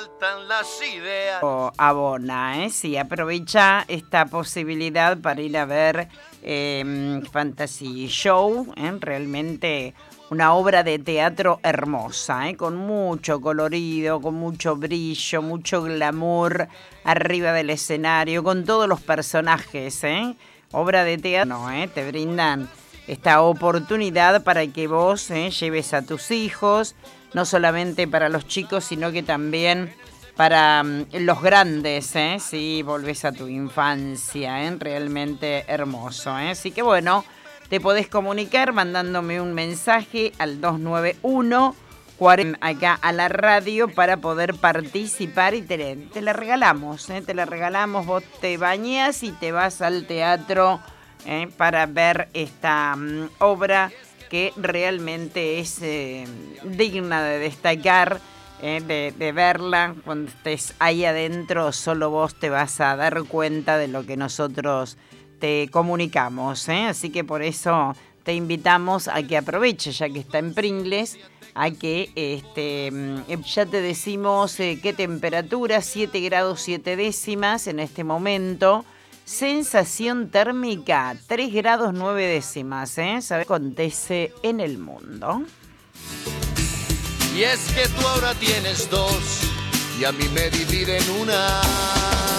faltan las ideas. Abona, sí, aprovecha esta posibilidad para ir a ver Fantasy Show, realmente una obra de teatro hermosa, con mucho colorido, con mucho brillo, mucho glamour arriba del escenario, con todos los personajes, obra de teatro, te brindan esta oportunidad para que vos lleves a tus hijos, no solamente para los chicos, sino que también para los grandes, si volvés a tu infancia, realmente hermoso. Así que bueno, te podés comunicar mandándome un mensaje al 291 40 acá a la radio para poder participar y te la regalamos, te la regalamos. Vos te bañás y te vas al teatro para ver esta obra que realmente es digna de destacar, de verla. Cuando estés ahí adentro, solo vos te vas a dar cuenta de lo que nosotros te comunicamos, así que por eso te invitamos a que aproveches, ya que está en Pringles, a que ya te decimos qué temperatura, 7 grados 7 décimas en este momento. Sensación térmica, 3 grados 9 décimas, ¿Sabes qué acontece en el mundo? Y es que tú ahora tienes dos y a mí me dividen una.